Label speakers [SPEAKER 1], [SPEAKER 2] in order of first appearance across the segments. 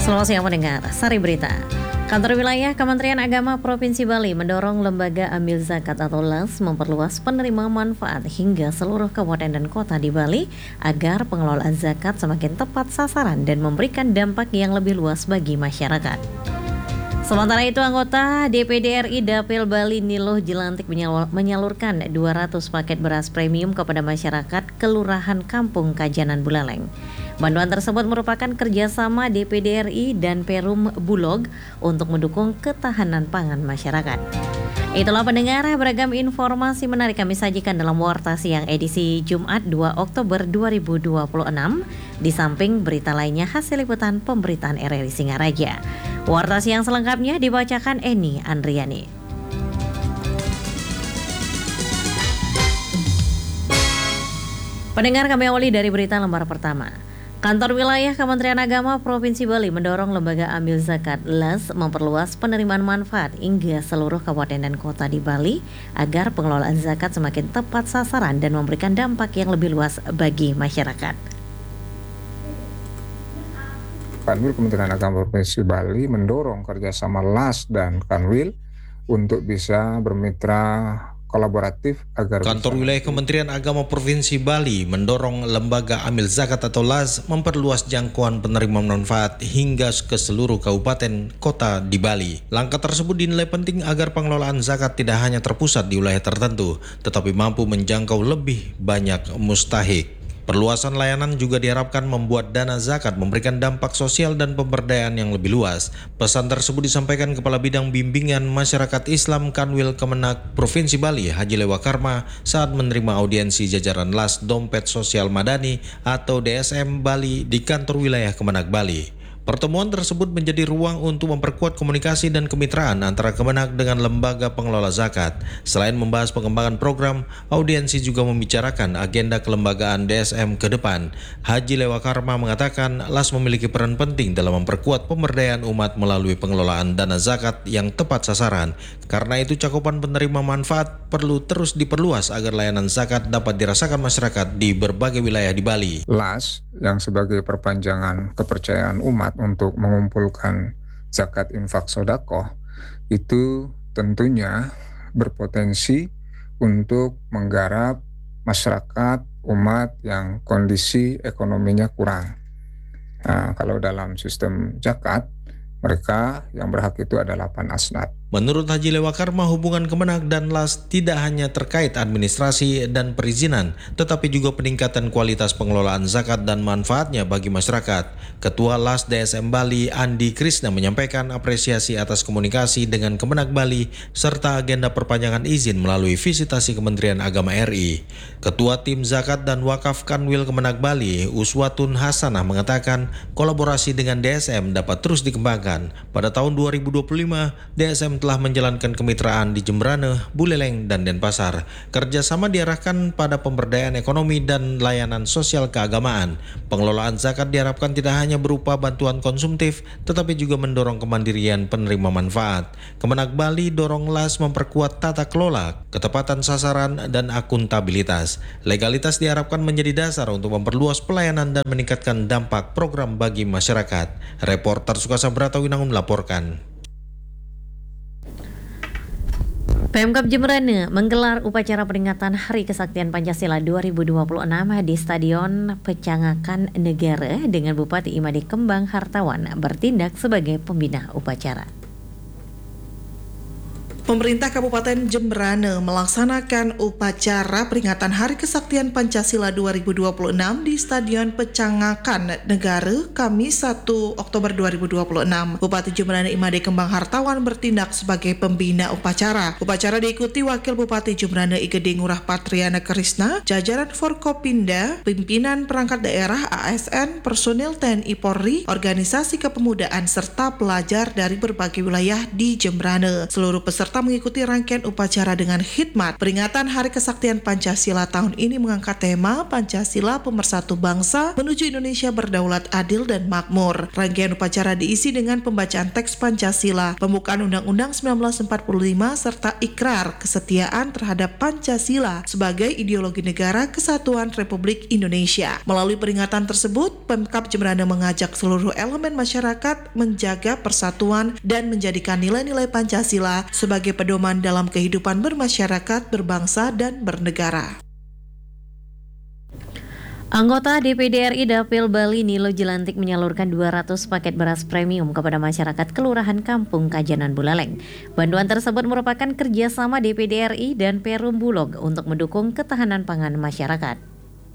[SPEAKER 1] Selamat siang pendengar, Sari Berita. Kantor Wilayah Kementerian Agama Provinsi Bali mendorong lembaga amil zakat atau LAS memperluas penerima manfaat hingga seluruh kabupaten dan kota di Bali agar pengelolaan zakat semakin tepat sasaran dan memberikan dampak yang lebih luas bagi masyarakat. Sementara itu, anggota DPD RI Dapil Bali Niluh Jelantik menyalurkan 200 paket beras premium kepada masyarakat Kelurahan Kampung Kajanan Buleleng. Bantuan tersebut merupakan kerjasama DPD RI dan Perum Bulog untuk mendukung ketahanan pangan masyarakat. Itulah pendengar, beragam informasi menarik kami sajikan dalam Warta Siang edisi Jumat 2 Oktober 2026. Di samping berita lainnya hasil liputan pemberitaan RRI Singaraja. Warta Siang selengkapnya dibacakan Eni Andriani. Pendengar, kami awali dari berita lembar pertama. Kantor Wilayah Kementerian Agama Provinsi Bali mendorong lembaga amil zakat LAS memperluas penerimaan manfaat hingga seluruh kabupaten dan kota di Bali agar pengelolaan zakat semakin tepat sasaran dan memberikan dampak yang lebih luas bagi masyarakat.
[SPEAKER 2] Kanwil Kementerian Agama Provinsi Bali mendorong kerjasama LAS dan Kanwil untuk bisa bermitra kolaboratif agar
[SPEAKER 3] Kantor Wilayah Kementerian Agama Provinsi Bali mendorong lembaga amil zakat atau LAS memperluas jangkauan penerima manfaat hingga ke seluruh kabupaten kota di Bali. Langkah tersebut dinilai penting agar pengelolaan zakat tidak hanya terpusat di wilayah tertentu, tetapi mampu menjangkau lebih banyak mustahik. Perluasan layanan juga diharapkan membuat dana zakat memberikan dampak sosial dan pemberdayaan yang lebih luas. Pesan tersebut disampaikan Kepala Bidang Bimbingan Masyarakat Islam Kanwil Kemenak Provinsi Bali, Haji Lewa Karma, saat menerima audiensi jajaran LAS Dompet Sosial Madani atau DSM Bali di Kantor Wilayah Kemenak Bali. Pertemuan tersebut menjadi ruang untuk memperkuat komunikasi dan kemitraan antara Kemenak dengan lembaga pengelola zakat. Selain membahas pengembangan program, audiensi juga membicarakan agenda kelembagaan DSM ke depan. Haji Lewa Karma mengatakan LAS memiliki peran penting dalam memperkuat pemberdayaan umat melalui pengelolaan dana zakat yang tepat sasaran. Karena itu cakupan penerima manfaat perlu terus diperluas agar layanan zakat dapat dirasakan masyarakat di berbagai wilayah di Bali.
[SPEAKER 2] LAS yang sebagai perpanjangan kepercayaan umat untuk mengumpulkan zakat infak sodakoh itu tentunya berpotensi untuk menggarap masyarakat umat yang kondisi ekonominya kurang. Nah, kalau dalam sistem zakat, mereka yang berhak itu ada 8 asnaf.
[SPEAKER 3] Menurut Haji Lewa Karma, hubungan Kemenak dan LAS tidak hanya terkait administrasi dan perizinan, tetapi juga peningkatan kualitas pengelolaan zakat dan manfaatnya bagi masyarakat. Ketua LAS DSM Bali, Andi Krisna, menyampaikan apresiasi atas komunikasi dengan Kemenak Bali serta agenda perpanjangan izin melalui visitasi Kementerian Agama RI. Ketua Tim Zakat dan Wakaf Kanwil Kemenak Bali, Uswatun Hasanah, mengatakan kolaborasi dengan DSM dapat terus dikembangkan. Pada tahun 2025, DSM telah menjalankan kemitraan di Jembrane, Buleleng, dan Denpasar. Kerjasama diarahkan pada pemberdayaan ekonomi dan layanan sosial keagamaan. Pengelolaan zakat diharapkan tidak hanya berupa bantuan konsumtif, tetapi juga mendorong kemandirian penerima manfaat. Kemenak Bali dorong LAS memperkuat tata kelola, ketepatan sasaran, dan akuntabilitas. Legalitas diharapkan menjadi dasar untuk memperluas pelayanan dan meningkatkan dampak program bagi masyarakat. Reporter Sukasa Bratawinangun melaporkan.
[SPEAKER 1] Pemkab Jembrane menggelar upacara peringatan Hari Kesaktian Pancasila 2026 di Stadion Pecangakan Negara dengan Bupati Imade Kembang Hartawan bertindak sebagai pembina upacara.
[SPEAKER 4] Pemerintah Kabupaten Jembrane melaksanakan upacara peringatan Hari Kesaktian Pancasila 2026 di Stadion Pecangakan Negara Kamis 1 Oktober 2026. Bupati Jembrane Imade Kembang Hartawan bertindak sebagai pembina upacara. Upacara diikuti Wakil Bupati Jembrane Igede Ngurah Patriana Krisna, jajaran Forkopinda, pimpinan perangkat daerah ASN, personil TNI Polri, organisasi kepemudaan serta pelajar dari berbagai wilayah di Jembrane. Seluruh peserta telah mengikuti rangkaian upacara dengan khidmat. Peringatan Hari Kesaktian Pancasila tahun ini mengangkat tema Pancasila Pemersatu Bangsa menuju Indonesia berdaulat, adil, dan makmur. Rangkaian upacara diisi dengan pembacaan teks Pancasila, pembukaan Undang-Undang 1945, serta ikrar kesetiaan terhadap Pancasila sebagai ideologi negara kesatuan Republik Indonesia. Melalui peringatan tersebut, Pemkab Jemberana mengajak seluruh elemen masyarakat menjaga persatuan dan menjadikan nilai-nilai Pancasila sebagai pedoman dalam kehidupan bermasyarakat, berbangsa, dan bernegara.
[SPEAKER 1] Anggota DPD RI Dapil Bali Nilo Jelantik menyalurkan 200 paket beras premium kepada masyarakat Kelurahan Kampung Kajanan Buleleng. Bantuan tersebut merupakan kerjasama DPD RI dan Perum Bulog untuk mendukung ketahanan pangan masyarakat.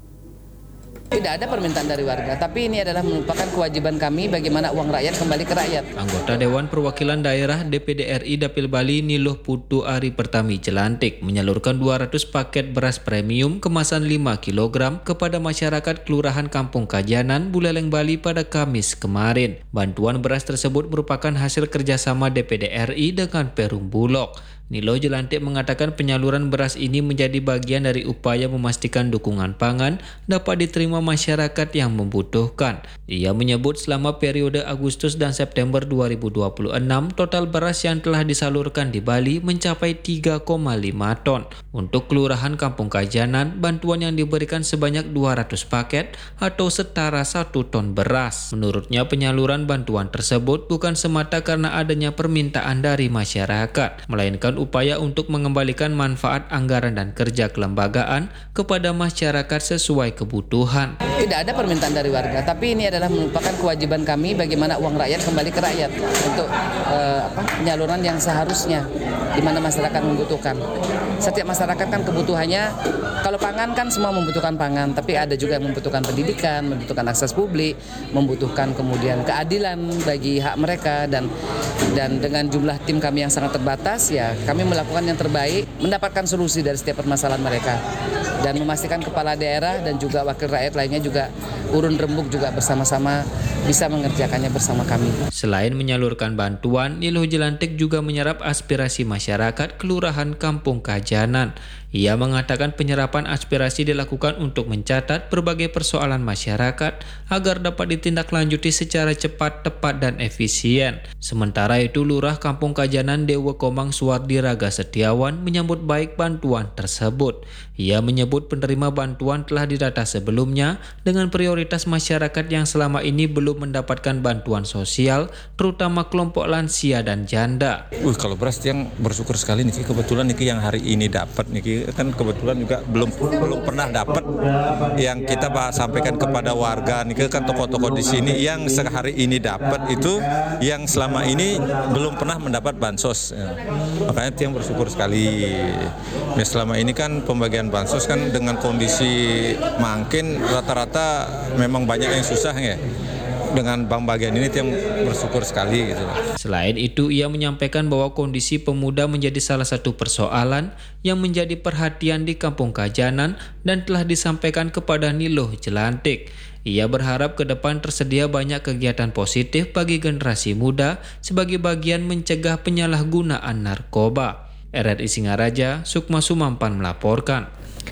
[SPEAKER 5] Tidak ada permintaan dari warga, tapi ini adalah merupakan kewajiban kami bagaimana uang rakyat kembali ke rakyat.
[SPEAKER 3] Anggota Dewan Perwakilan Daerah DPD RI Dapil Bali Niluh Putu Ari Pertami Jelantik menyalurkan 200 paket beras premium kemasan 5 kg kepada masyarakat Kelurahan Kampung Kajanan, Buleleng, Bali pada Kamis kemarin. Bantuan beras tersebut merupakan hasil kerjasama DPD RI dengan Perum Bulog. Nilo Jelantik mengatakan penyaluran beras ini menjadi bagian dari upaya memastikan dukungan pangan dapat diterima masyarakat yang membutuhkan. Ia menyebut selama periode Agustus dan September 2026, total beras yang telah disalurkan di Bali mencapai 3,5 ton. Untuk Kelurahan Kampung Kajanan, bantuan yang diberikan sebanyak 200 paket atau setara 1 ton beras. Menurutnya penyaluran bantuan tersebut bukan semata karena adanya permintaan dari masyarakat, melainkan upaya untuk mengembalikan manfaat anggaran dan kerja kelembagaan kepada masyarakat sesuai kebutuhan.
[SPEAKER 5] Tidak ada permintaan dari warga, tapi ini adalah merupakan kewajiban kami bagaimana uang rakyat kembali ke rakyat untuk penyaluran yang seharusnya di mana masyarakat membutuhkan. Setiap masyarakat kan kebutuhannya, kalau pangan kan semua membutuhkan pangan, tapi ada juga yang membutuhkan pendidikan, membutuhkan akses publik, membutuhkan kemudian keadilan bagi hak mereka, dan dengan jumlah tim kami yang sangat terbatas, ya kami melakukan yang terbaik, mendapatkan solusi dari setiap permasalahan mereka, dan memastikan kepala daerah dan juga wakil rakyat lainnya juga urun rembuk juga bersama-sama bisa mengerjakannya bersama kami.
[SPEAKER 3] Selain menyalurkan bantuan, Niluh Jelantik juga menyerap aspirasi masyarakat Kelurahan Kampung Kajanan. Ia mengatakan penyerapan aspirasi dilakukan untuk mencatat berbagai persoalan masyarakat agar dapat ditindaklanjuti secara cepat, tepat, dan efisien. Sementara itu, Lurah Kampung Kajanan Dewa Komang Suwardi Raga Setiawan menyambut baik bantuan tersebut. Ia menyebut penerima bantuan telah didata sebelumnya dengan prioritas masyarakat yang selama ini belum mendapatkan bantuan sosial, terutama kelompok lansia dan janda.
[SPEAKER 6] Kalau beras yang bersyukur sekali nih, kebetulan nih yang hari ini dapat nih, kan kebetulan juga belum pernah dapat yang kita sampaikan kepada warga nih, kan tokoh-tokoh di sini yang sehari ini dapat itu yang selama ini belum pernah mendapat bansos. Makanya yang bersyukur sekali. Ya, selama ini kan pembagian bansos kan dengan kondisi makin rata-rata memang banyak yang susah ya. Dengan bagian ini yang bersyukur sekali gitu.
[SPEAKER 3] Selain itu, ia menyampaikan bahwa kondisi pemuda menjadi salah satu persoalan yang menjadi perhatian di Kampung Kajanan dan telah disampaikan kepada Niluh Jelantik. Ia berharap ke depan tersedia banyak kegiatan positif bagi generasi muda sebagai bagian mencegah penyalahgunaan narkoba. RRI Singaraja, Sukma Sumampan melaporkan.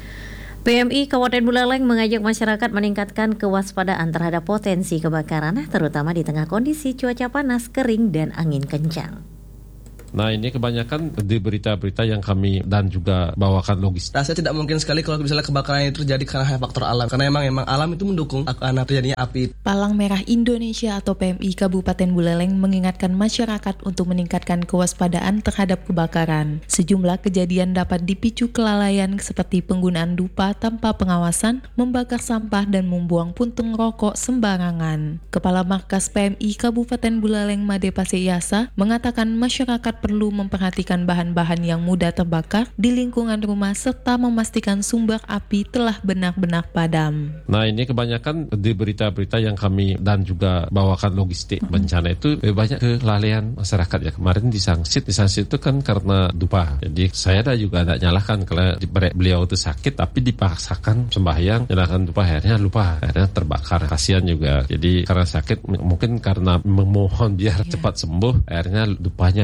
[SPEAKER 1] PMI Kabupaten Buleleng mengajak masyarakat meningkatkan kewaspadaan terhadap potensi kebakaran, terutama di tengah kondisi cuaca panas, kering, dan angin kencang.
[SPEAKER 7] Nah, ini kebanyakan di berita-berita yang kami dan juga bawakan logistik.
[SPEAKER 8] Rasanya tidak mungkin sekali kalau misalnya kebakaran itu terjadi karena faktor alam. Karena emang alam itu mendukung akan terjadinya api.
[SPEAKER 9] Palang Merah Indonesia atau PMI Kabupaten Buleleng mengingatkan masyarakat untuk meningkatkan kewaspadaan terhadap kebakaran. Sejumlah kejadian dapat dipicu kelalaian seperti penggunaan dupa tanpa pengawasan, membakar sampah, dan membuang puntung rokok sembarangan. Kepala Markas PMI Kabupaten Buleleng Made Paseiasa mengatakan masyarakat perlu memperhatikan bahan-bahan yang mudah terbakar di lingkungan rumah serta memastikan sumber api telah benar-benar padam.
[SPEAKER 7] Nah, ini kebanyakan di berita-berita yang kami dan juga bawakan logistik bencana itu banyak kelalaian masyarakat ya. Kemarin di Sangsit itu kan karena dupa. Jadi saya juga tidak nyalahkan kalau beliau itu sakit tapi dipaksakan sembahyang nyalakan dupa, akhirnya lupa, akhirnya terbakar. Kasihan juga. Jadi karena sakit mungkin karena memohon biar cepat sembuh, akhirnya dupanya dilupakan.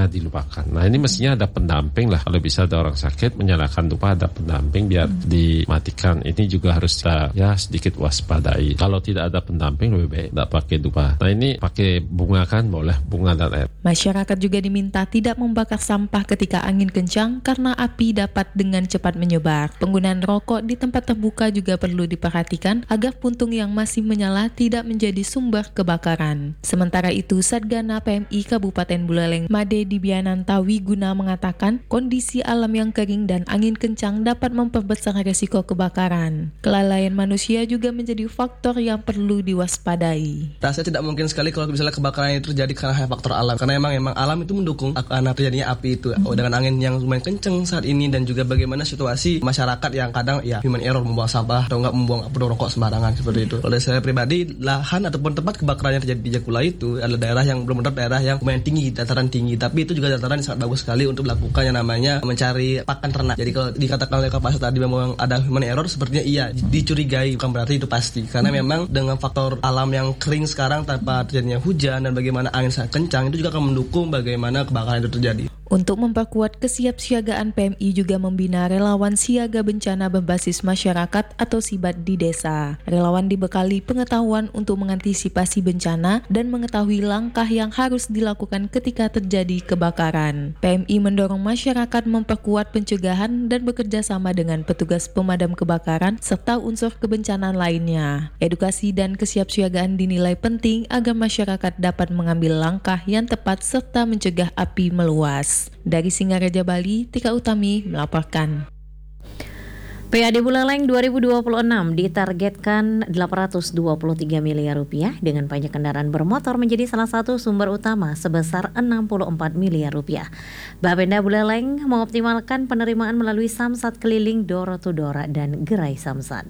[SPEAKER 7] menyalakan. Nah ini mestinya ada pendamping lah. Kalau bisa ada orang sakit menyalakan dupa, ada pendamping biar dimatikan. Ini juga harus ya sedikit waspadai. Kalau tidak ada pendamping lebih baik tidak pakai dupa. Nah ini pakai bunga kan boleh, bunga dan air.
[SPEAKER 9] Masyarakat juga diminta tidak membakar sampah ketika angin kencang karena api dapat dengan cepat menyebar. Penggunaan rokok di tempat terbuka juga perlu diperhatikan agar puntung yang masih menyala tidak menjadi sumber kebakaran. Sementara itu, Satgana PMI Kabupaten Buleleng Made Dibiananta Wiguna mengatakan kondisi alam yang kering dan angin kencang dapat memperbesar risiko kebakaran. Kelalaian manusia juga menjadi faktor yang perlu diwaspadai.
[SPEAKER 8] Rasanya tidak mungkin sekali kalau misalnya kebakaran itu terjadi karena faktor alam. Karena emang alam itu mendukung karena terjadinya api itu. Dengan angin yang lumayan kencang saat ini dan juga bagaimana situasi masyarakat yang kadang ya human error membuang sampah atau enggak membuang rokok sembarangan seperti itu. Oleh saya pribadi, lahan ataupun tempat kebakaran yang terjadi di Jakula itu adalah daerah yang benar-benar daerah yang lumayan tinggi, dataran tinggi. Tapi itu juga dataran yang sangat bagus sekali untuk melakukan yang namanya mencari pakan ternak. Jadi kalau dikatakan oleh Kapolres tadi memang ada human error, sepertinya iya dicurigai, bukan berarti itu pasti. Karena memang dengan faktor alam yang kering sekarang tanpa terjadinya hujan dan bagaimana angin sangat kencang itu juga akan mendukung bagaimana kebakaran itu terjadi.
[SPEAKER 9] Untuk memperkuat kesiapsiagaan, PMI juga membina relawan siaga bencana berbasis masyarakat atau SIBAT di desa. Relawan dibekali pengetahuan untuk mengantisipasi bencana dan mengetahui langkah yang harus dilakukan ketika terjadi kebakaran. PMI mendorong masyarakat memperkuat pencegahan dan bekerja sama dengan petugas pemadam kebakaran serta unsur kebencanaan lainnya. Edukasi dan kesiapsiagaan dinilai penting agar masyarakat dapat mengambil langkah yang tepat serta mencegah api meluas. Dari Singaraja, Bali, Tika Utami melaporkan.
[SPEAKER 1] PAD Buleleng 2026 ditargetkan 823 miliar rupiah dengan pajak kendaraan bermotor menjadi salah satu sumber utama sebesar 64 miliar rupiah. Bapenda Buleleng mengoptimalkan penerimaan melalui samsat keliling door-to-door dan gerai samsat.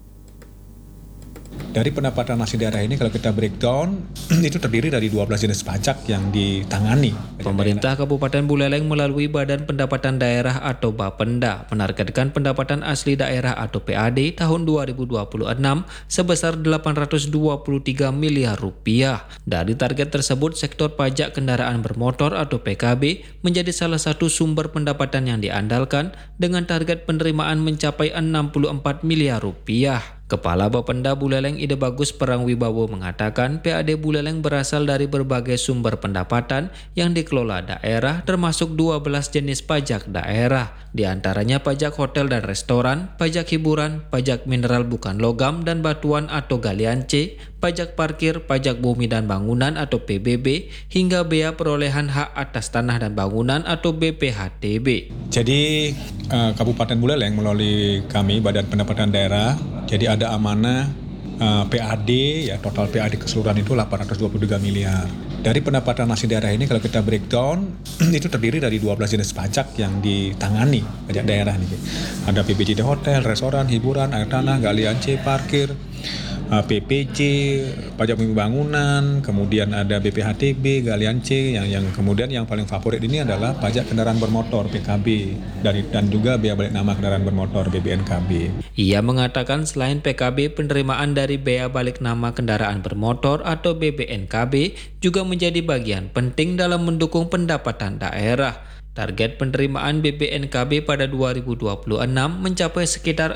[SPEAKER 10] Dari pendapatan asli daerah ini kalau kita breakdown itu terdiri dari 12 jenis pajak yang ditangani.
[SPEAKER 11] Pemerintah Kabupaten Buleleng melalui Badan Pendapatan Daerah atau Bapenda menargetkan pendapatan asli daerah atau PAD tahun 2026 sebesar 823 miliar rupiah. Dari target tersebut, sektor pajak kendaraan bermotor atau PKB menjadi salah satu sumber pendapatan yang diandalkan dengan target penerimaan mencapai 64 miliar rupiah. Kepala Bapenda Buleleng Ide Bagus Perang Wibawo mengatakan PAD Buleleng berasal dari berbagai sumber pendapatan yang dikelola daerah termasuk 12 jenis pajak daerah. Di antaranya pajak hotel dan restoran, pajak hiburan, pajak mineral bukan logam dan batuan atau galian C, pajak parkir, pajak bumi dan bangunan atau PBB, hingga bea perolehan hak atas tanah dan bangunan atau BPHTB.
[SPEAKER 10] Jadi Kabupaten Buleleng melalui kami Badan Pendapatan Daerah, jadi ada amanah PAD, ya total PAD keseluruhan itu 823 miliar. Dari pendapatan asli daerah ini kalau kita breakdown itu terdiri dari 12 jenis pajak yang ditangani pajak daerah nih. Ada PBJD hotel, restoran, hiburan, air tanah, galian C, parkir, PPC, pajak bumi bangunan, kemudian ada BPHTB, galian C, yang kemudian yang paling favorit ini adalah pajak kendaraan bermotor PKB dan juga bea balik nama kendaraan bermotor BBNKB.
[SPEAKER 11] Ia mengatakan selain PKB, penerimaan dari bea balik nama kendaraan bermotor atau BBNKB juga menjadi bagian penting dalam mendukung pendapatan daerah. Target penerimaan BBNKB pada 2026 mencapai sekitar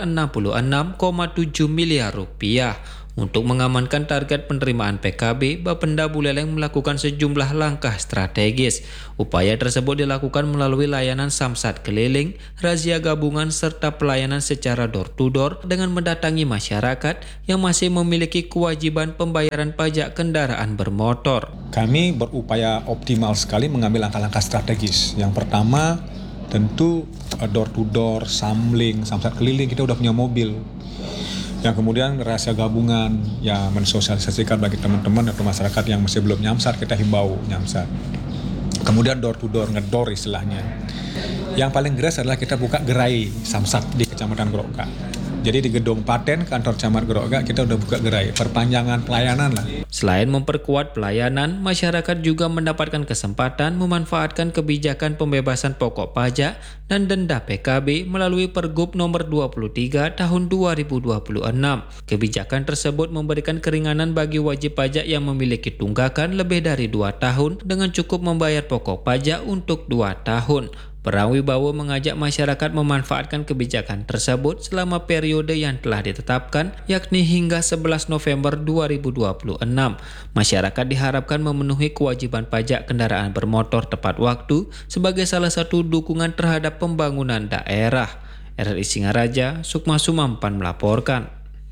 [SPEAKER 11] 66,7 miliar rupiah. Untuk mengamankan target penerimaan PKB, Bapenda Buleleng melakukan sejumlah langkah strategis. Upaya tersebut dilakukan melalui layanan samsat keliling, razia gabungan, serta pelayanan secara door-to-door dengan mendatangi masyarakat yang masih memiliki kewajiban pembayaran pajak kendaraan bermotor.
[SPEAKER 10] Kami berupaya optimal sekali mengambil langkah-langkah strategis. Yang pertama, tentu door-to-door, samling, samsat keliling, kita udah punya mobil. Yang kemudian rahasia gabungan yang mensosialisasikan bagi teman-teman atau masyarakat yang masih belum nyamsat, kita himbau nyamsat. Kemudian door to door, ngedor istilahnya. Yang paling geras adalah kita buka gerai samsat di Kecamatan Groka. Jadi di gedung paten kantor Camat Groga kita udah buka gerai perpanjangan pelayanan lah.
[SPEAKER 11] Selain memperkuat pelayanan, masyarakat juga mendapatkan kesempatan memanfaatkan kebijakan pembebasan pokok pajak dan denda PKB melalui Pergub nomor 23 tahun 2026. Kebijakan tersebut memberikan keringanan bagi wajib pajak yang memiliki tunggakan lebih dari 2 tahun dengan cukup membayar pokok pajak untuk 2 tahun. Perang Wibawa mengajak masyarakat memanfaatkan kebijakan tersebut selama periode yang telah ditetapkan, yakni hingga 11 November 2026. Masyarakat diharapkan memenuhi kewajiban pajak kendaraan bermotor tepat waktu sebagai salah satu dukungan terhadap pembangunan daerah. RRI Singaraja, Sukma Sumampan melaporkan.